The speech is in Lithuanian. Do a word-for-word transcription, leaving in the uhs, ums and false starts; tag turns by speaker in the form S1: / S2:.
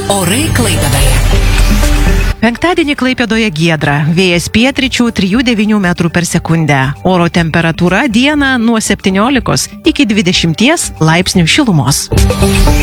S1: Orai Klaipėdoje.
S2: Penktadienį Klaipėdoje giedra, vėjas pietryčių trijų devynių metrų per sekundę. Oro temperatūra dieną nuo septyniolikos iki dvidešimties laipsnių šilumos.